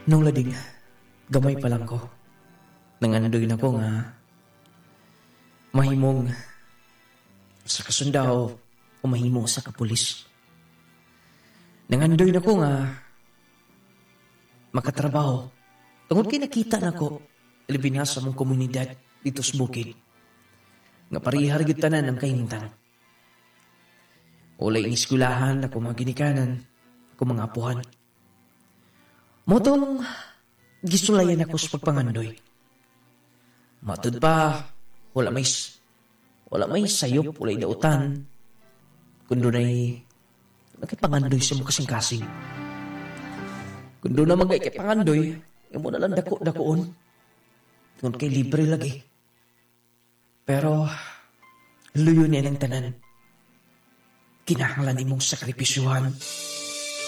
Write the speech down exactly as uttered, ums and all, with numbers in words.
Nung lading, gamay pa lang ko. Nangandoy na ko nga mahimong sa kasundaw o mahimong sa kapulis. Nangandoy na ko nga makatrabaho. Tungod kay nakita na ko labi na sa mong komunidad dito sa bukid. Nga parihar gyud tanan ang kahimtang. Ulay iskulahan ako mga ginikanan, ako mga apuhan. Motong gisulayan ako sa pagpangandoy. Matud pa, wala may wala may sayop, wala dautan. Kundo na'y nakipangandoy sa mga kasing-kasing. Kundo na magay kay pangandoy, yung mo na lang dako-dakoon. Tungkol kay libre lagi. Pero, luyo niya ng tanan. Kinahanglan imong sakripisyuhan